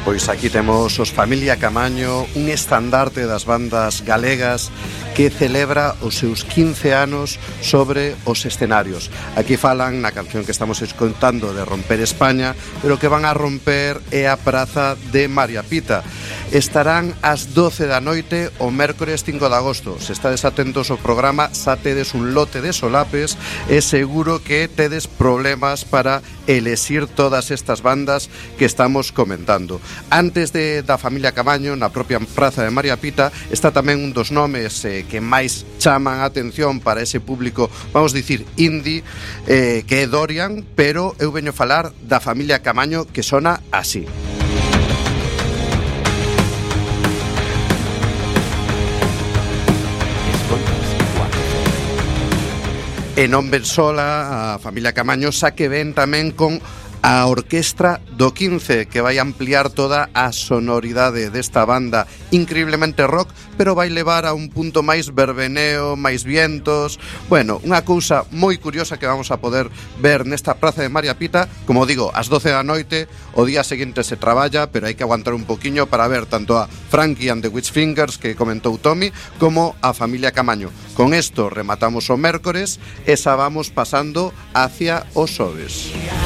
Pois aquí temos os Familia Camaño, un estandarte das bandas galegas que celebra os seus 15 anos sobre os escenarios. Aquí falan na canción que estamos escoitando de Romper España, pero que van a romper é a Praza de María Pita. Estarán ás 12 da noite o mércores 5 de agosto. Se estades atentos ao programa, xa tedes un lote de solapes e seguro que tedes problemas para elexir todas estas bandas que estamos comentando. Antes da Familia Camaño, na propia Praza de María Pita, está tamén un dos nomes que máis chaman a atención para ese público, vamos dicir, indie, que é Dorian, pero eu veño falar da Familia Camaño, que sona así. E non ven sola a Familia Camaño, xa que ven tamén con a Orquestra do 15, que vai ampliar toda a sonoridade desta banda increíblemente rock, pero vai levar a un punto máis verbeneo, máis vientos. Bueno, unha cousa moi curiosa que vamos a poder ver nesta Praza de María Pita. Como digo, ás 12 da noite, o día seguinte se traballa, pero hai que aguantar un poquiño para ver tanto a Frankie and the Witchfingers, que comentou Tommy, como a Familia Camaño. Con esto rematamos o mércores e xa vamos pasando hacia os xoves.